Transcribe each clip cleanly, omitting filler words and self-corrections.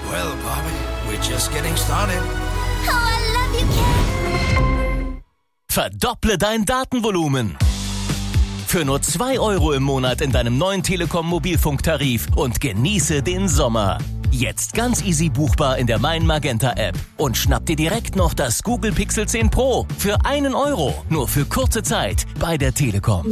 Well, Bobby, we're just getting started. Oh, I love you, Ken. Verdopple dein Datenvolumen. Für nur 2 € im Monat in deinem neuen Telekom-Mobilfunktarif und genieße den Sommer. Jetzt ganz easy buchbar in der Mein Magenta App. Und schnapp dir direkt noch das Google Pixel 10 Pro für 1 €. Nur für kurze Zeit bei der Telekom.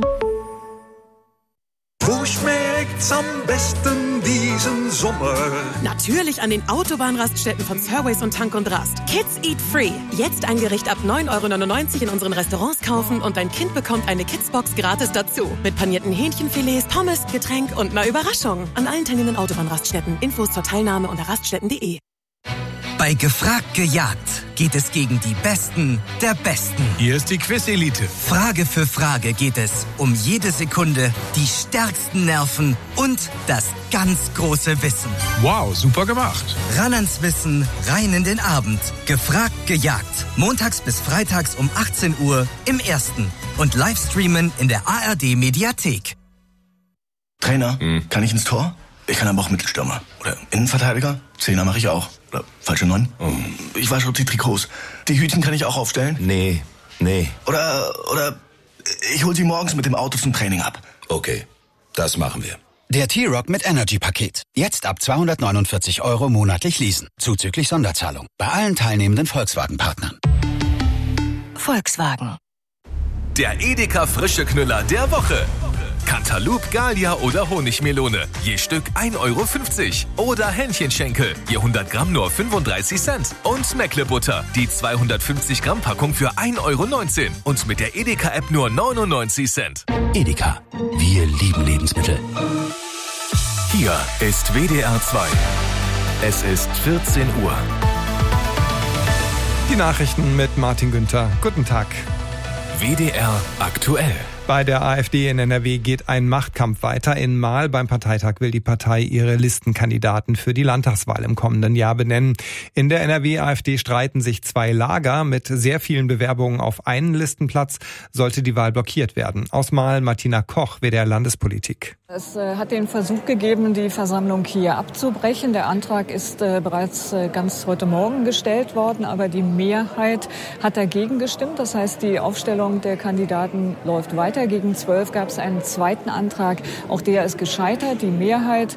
Wo schmeckt's am besten diesen Sommer? Natürlich an den Autobahnraststätten von Surways und Tank und Rast. Kids Eat Free. Jetzt ein Gericht ab 9,99 € in unseren Restaurants kaufen und dein Kind bekommt eine Kidsbox gratis dazu. Mit panierten Hähnchenfilets, Pommes, Getränk und einer Überraschung. An allen teilnehmenden Autobahnraststätten. Infos zur Teilnahme unter raststätten.de. Bei Gefragt gejagt geht es gegen die Besten der Besten. Hier ist die Quiz-Elite. Frage für Frage geht es um jede Sekunde, die stärksten Nerven und das ganz große Wissen. Wow, super gemacht. Ran ans Wissen, rein in den Abend. Gefragt gejagt. Montags bis freitags um 18 Uhr im Ersten. Und Livestreamen in der ARD-Mediathek. Trainer, kann ich ins Tor? Ich kann aber auch Mittelstürmer. Oder Innenverteidiger. Zehner mache ich auch. Oder falsche 9. Ich wasche die Trikots. Die Hütchen kann ich auch aufstellen? Nee. Oder ich hol sie morgens mit dem Auto zum Training ab. Okay, das machen wir. Der T-Rock mit Energy-Paket. Jetzt ab 249 € monatlich leasen. Zuzüglich Sonderzahlung. Bei allen teilnehmenden Volkswagen-Partnern. Volkswagen. Der Edeka frische Knüller der Woche. Cantaloupe, Gallia oder Honigmelone. Je Stück 1,50 €. Oder Hähnchenschenkel. Je 100 Gramm nur 35 Cent. Und Meckle-Butter. Die 250 Gramm Packung für 1,19 €. Und mit der Edeka-App nur 99 Cent. Edeka. Wir lieben Lebensmittel. Hier ist WDR 2. Es ist 14 Uhr. Die Nachrichten mit Martin Günther. Guten Tag. WDR aktuell. Bei der AfD in NRW geht ein Machtkampf weiter. In Marl beim Parteitag will die Partei ihre Listenkandidaten für die Landtagswahl im kommenden Jahr benennen. In der NRW-AfD streiten sich 2 Lager. Mit sehr vielen Bewerbungen auf einen Listenplatz sollte die Wahl blockiert werden. Aus Marl Martina Koch, WDR Landespolitik. Es hat den Versuch gegeben, die Versammlung hier abzubrechen. Der Antrag ist bereits ganz heute Morgen gestellt worden, aber die Mehrheit hat dagegen gestimmt. Das heißt, die Aufstellung der Kandidaten läuft weiter. Gegen 12 gab es einen zweiten Antrag. Auch der ist gescheitert. Die Mehrheit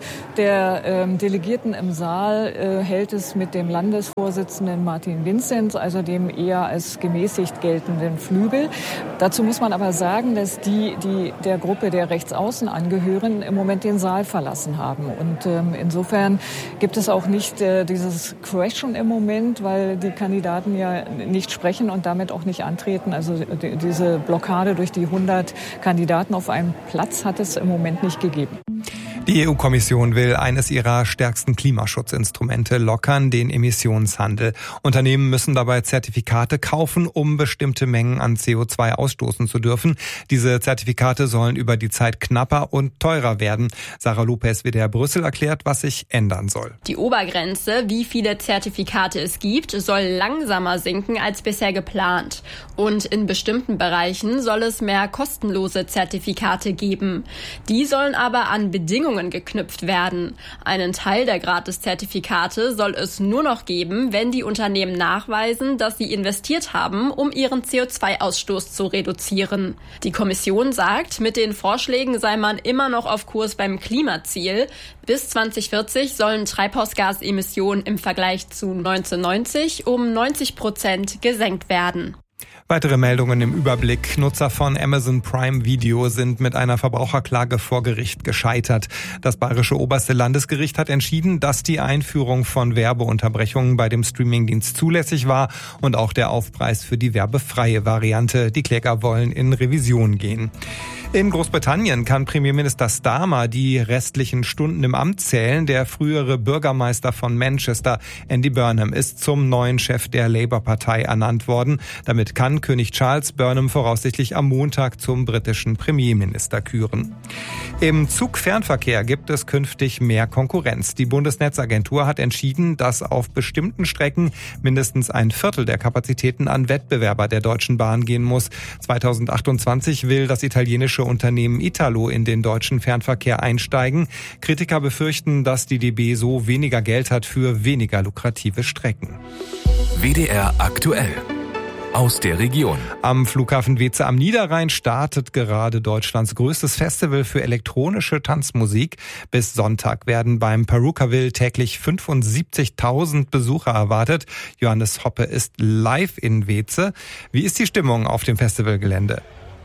der Delegierten im Saal hält es mit dem Landesvorsitzenden Martin Vinzenz, also dem eher als gemäßigt geltenden Flügel. Dazu muss man aber sagen, dass die der Gruppe der Rechtsaußen angehören, im Moment den Saal verlassen haben. Und insofern gibt es auch nicht dieses Crashen im Moment, weil die Kandidaten ja nicht sprechen und damit auch nicht antreten. Also diese Blockade durch die 100 Kandidaten auf einem Platz hat es im Moment nicht gegeben. Die EU-Kommission will eines ihrer stärksten Klimaschutzinstrumente lockern, den Emissionshandel. Unternehmen müssen dabei Zertifikate kaufen, um bestimmte Mengen an CO2 ausstoßen zu dürfen. Diese Zertifikate sollen über die Zeit knapper und teurer werden. Sarah Lopez, WDR Brüssel, erklärt, was sich ändern soll. Die Obergrenze, wie viele Zertifikate es gibt, soll langsamer sinken als bisher geplant. Und in bestimmten Bereichen soll es mehr kostenlose Zertifikate geben. Die sollen aber an Bedingungen geknüpft werden. Einen Teil der Gratis-Zertifikate soll es nur noch geben, wenn die Unternehmen nachweisen, dass sie investiert haben, um ihren CO2-Ausstoß zu reduzieren. Die Kommission sagt, mit den Vorschlägen sei man immer noch auf Kurs beim Klimaziel. Bis 2040 sollen Treibhausgasemissionen im Vergleich zu 1990 um 90% gesenkt werden. Weitere Meldungen im Überblick. Nutzer von Amazon Prime Video sind mit einer Verbraucherklage vor Gericht gescheitert. Das Bayerische Oberste Landesgericht hat entschieden, dass die Einführung von Werbeunterbrechungen bei dem Streamingdienst zulässig war und auch der Aufpreis für die werbefreie Variante. Die Kläger wollen in Revision gehen. In Großbritannien kann Premierminister Starmer die restlichen Stunden im Amt zählen. Der frühere Bürgermeister von Manchester, Andy Burnham, ist zum neuen Chef der Labour-Partei ernannt worden. Damit kann kann König Charles Burnham voraussichtlich am Montag zum britischen Premierminister küren. Im Zugfernverkehr gibt es künftig mehr Konkurrenz. Die Bundesnetzagentur hat entschieden, dass auf bestimmten Strecken mindestens ein Viertel der Kapazitäten an Wettbewerber der Deutschen Bahn gehen muss. 2028 will das italienische Unternehmen Italo in den deutschen Fernverkehr einsteigen. Kritiker befürchten, dass die DB so weniger Geld hat für weniger lukrative Strecken. WDR aktuell. Aus der Region. Am Flughafen Weeze am Niederrhein startet gerade Deutschlands größtes Festival für elektronische Tanzmusik. Bis Sonntag werden beim Perukaville täglich 75.000 Besucher erwartet. Johannes Hoppe ist live in Weeze. Wie ist die Stimmung auf dem Festivalgelände?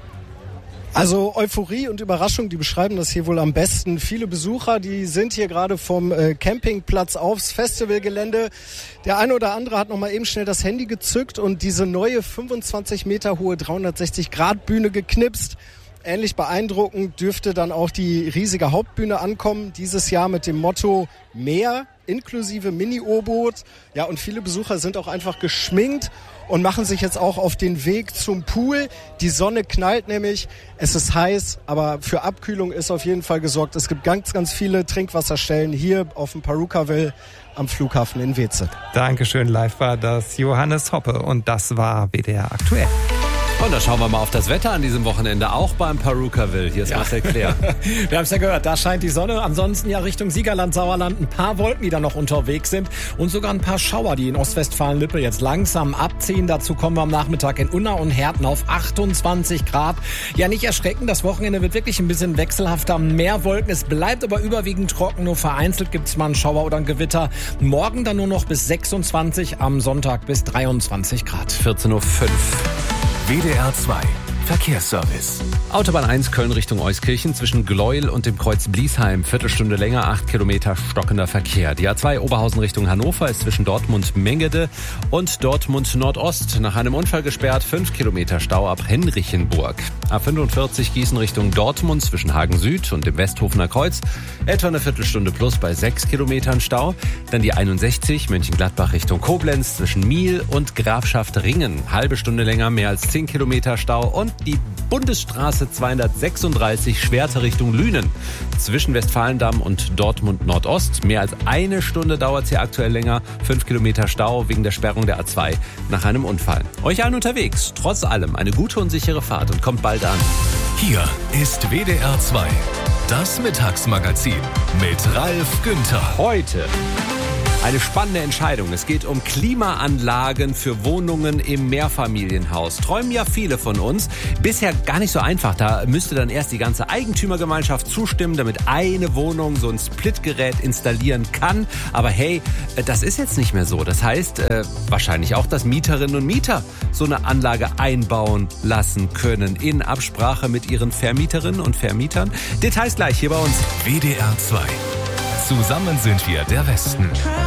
Also Euphorie und Überraschung, die beschreiben das hier wohl am besten. Viele Besucher, die sind hier gerade vom Campingplatz aufs Festivalgelände. Der eine oder andere hat noch mal eben schnell das Handy gezückt und diese neue 25 Meter hohe 360-Grad-Bühne geknipst. Ähnlich beeindruckend dürfte dann auch die riesige Hauptbühne ankommen. Dieses Jahr mit dem Motto Meer inklusive Mini-U-Boot. Ja, und viele Besucher sind auch einfach geschminkt und machen sich jetzt auch auf den Weg zum Pool. Die Sonne knallt nämlich, es ist heiß, aber für Abkühlung ist auf jeden Fall gesorgt. Es gibt ganz, ganz viele Trinkwasserstellen hier auf dem Perukaville am Flughafen in Weeze. Dankeschön, live war das Johannes Hoppe und das war WDR aktuell. Und da schauen wir mal auf das Wetter an diesem Wochenende, auch beim Perukaville. Hier ist Marcel Claire. Wir haben es ja gehört, da scheint die Sonne. Ansonsten ja Richtung Siegerland, Sauerland ein paar Wolken, die da noch unterwegs sind. Und sogar ein paar Schauer, die in Ostwestfalen-Lippe jetzt langsam abziehen. Dazu kommen wir am Nachmittag in Unna und Herten auf 28 Grad. Ja, nicht erschrecken, das Wochenende wird wirklich ein bisschen wechselhafter. Mehr Wolken, es bleibt aber überwiegend trocken. Nur vereinzelt gibt es mal einen Schauer oder ein Gewitter. Morgen dann nur noch bis 26, am Sonntag bis 23 Grad. 14.05 Uhr. WDR 2 Verkehrsservice. Autobahn 1 Köln Richtung Euskirchen zwischen Gleuel und dem Kreuz Bliesheim. Viertelstunde länger, 8 Kilometer stockender Verkehr. Die A2 Oberhausen Richtung Hannover ist zwischen Dortmund-Mengede und Dortmund-Nordost nach einem Unfall gesperrt. 5 Kilometer Stau ab Henrichenburg. A45 Gießen Richtung Dortmund zwischen Hagen Süd und dem Westhofener Kreuz. Etwa eine Viertelstunde plus bei 6 Kilometern Stau. Dann die 61 Mönchengladbach Richtung Koblenz zwischen Miel und Grafschaft Ringen. Halbe Stunde länger, mehr als 10 Kilometer Stau. Und die Bundesstraße 236 Schwerte Richtung Lünen. Zwischen Westfalendamm und Dortmund Nordost. Mehr als eine Stunde dauert es hier aktuell länger. 5 Kilometer Stau wegen der Sperrung der A2 nach einem Unfall. Euch allen unterwegs. Trotz allem eine gute und sichere Fahrt und kommt bald an. Hier ist WDR 2. Das Mittagsmagazin mit Ralf Günther. Heute eine spannende Entscheidung. Es geht um Klimaanlagen für Wohnungen im Mehrfamilienhaus. Träumen ja viele von uns. Bisher gar nicht so einfach. Da müsste dann erst die ganze Eigentümergemeinschaft zustimmen, damit eine Wohnung so ein Splitgerät installieren kann. Aber hey, das ist jetzt nicht mehr so. Das heißt, wahrscheinlich auch, dass Mieterinnen und Mieter so eine Anlage einbauen lassen können. In Absprache mit ihren Vermieterinnen und Vermietern. Details gleich hier bei uns. WDR 2. Zusammen sind wir der Westen.